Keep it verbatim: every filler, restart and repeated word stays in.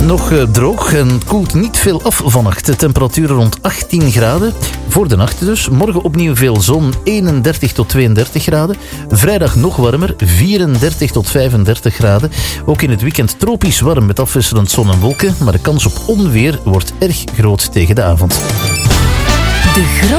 Nog uh, droog en het koelt niet veel af vannacht. De temperaturen rond achttien graden. Voor de nacht dus. Morgen opnieuw veel zon, eenendertig tot tweeëndertig graden. Vrijdag nog warmer, vierendertig tot vijfendertig graden. Ook in het weekend tropisch warm met afwisselend zon en wolken. Maar de kans op onweer wordt erg groot tegen de avond. De